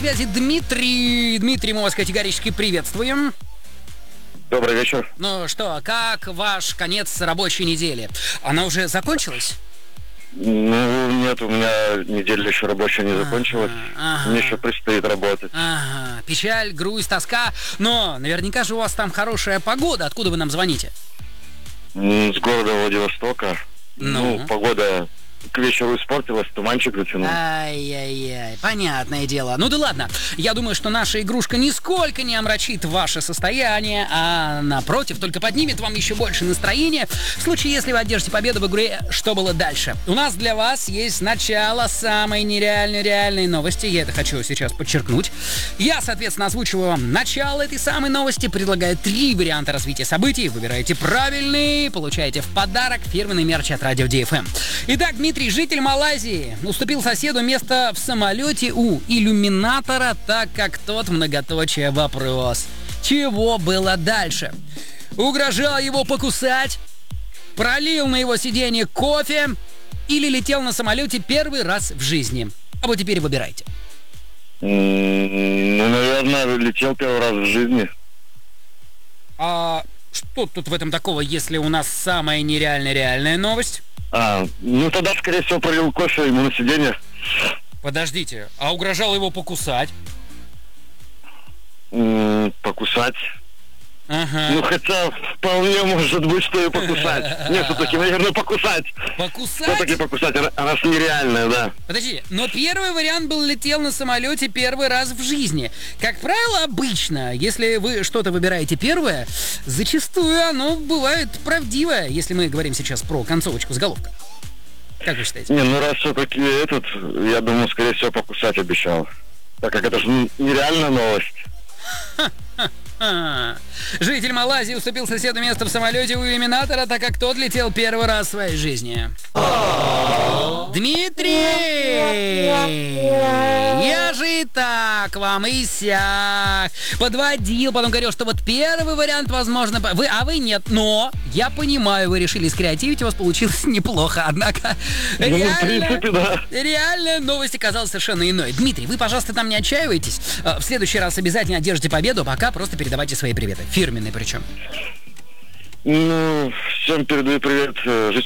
связи Дмитрий. Дмитрий, мы вас категорически приветствуем. Добрый вечер. Ну что, как ваш конец рабочей недели? Она уже закончилась? Ну, нет, у меня неделя еще рабочая не закончилась. Мне еще предстоит работать. Ага, печаль, грусть, тоска. Но наверняка же у вас там хорошая погода. Откуда вы нам звоните? С города Владивостока. Ну, погода к вечеру испортилась, туманчик затянул. Ай-яй-яй, понятное дело. Ну да ладно, я думаю, что наша игрушка нисколько не омрачит ваше состояние, а напротив, только поднимет вам еще больше настроения в случае, если вы одержите победу в игре «Что было дальше?». У нас для вас есть начало самой нереальной новости, я это хочу сейчас подчеркнуть. Я, соответственно, озвучиваю вам начало этой самой новости, предлагаю 3 варианта развития событий, выбираете правильный, получаете в подарок фирменный мерч от Радио DFM. Итак, Дмитрий, житель Малайзии, уступил соседу место в самолете у иллюминатора, так как тот, многоточие, вопрос. Чего было дальше? Угрожал его покусать? Пролил на его сиденье кофе? Или летел на самолете первый раз в жизни? А вот теперь выбирайте. Ну, наверное, летел первый раз в жизни. А что тут в этом такого, если у нас самая реальная новость? Ну тогда, скорее всего, пролил кофе ему на сиденье. Подождите, а угрожал его покусать? Покусать? Ага. Ну, хотя вполне может быть, что и покусать. Нет, все-таки, наверное, покусать. Покусать? Все-таки покусать, она же нереальная, да. Подожди, но первый вариант был летел на самолете первый раз в жизни. Как правило, обычно, если вы что-то выбираете первое, зачастую оно бывает правдивое, если мы говорим сейчас про концовочку заголовка. Как вы считаете? Не, ну раз все-таки я думаю, скорее всего, покусать обещал. Так как это же нереальная новость. Житель Малайзии уступил соседу место в самолете у иллюминатора, так как тот летел первый раз в своей жизни. Дмитрий! Я же и так вам и сяк подводил, потом говорил, что вот первый вариант, возможно, вы нет. Но я понимаю, вы решили скреативить, у вас получилось неплохо. Однако реальная новость оказалась совершенно иной. Дмитрий, вы, пожалуйста, там не отчаивайтесь. В следующий раз обязательно одержите победу, пока просто передавайте свои приветы. Фирменные причем. Ну, всем передаю привет.